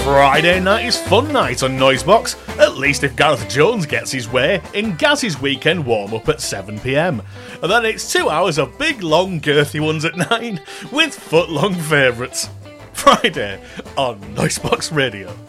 Friday night is fun night on Noisebox, at least if Gareth Jones gets his way in Gaz's weekend warm-up at 7pm. And then it's 2 hours of big, long, girthy ones at 9, with foot-long favourites. Friday on Noisebox Radio.